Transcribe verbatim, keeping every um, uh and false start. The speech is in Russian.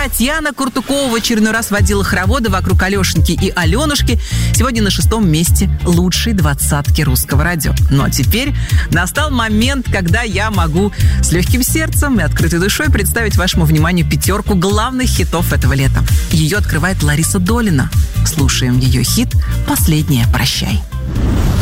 Татьяна Куртукова в очередной раз водила хороводы вокруг Алешеньки и Аленушки. Сегодня на шестом месте лучшей двадцатки русского радио. Ну а теперь настал момент, когда я могу с легким сердцем и открытой душой представить вашему вниманию пятерку главных хитов этого лета. Ее открывает Лариса Долина. Слушаем ее хит «Последняя, прощай».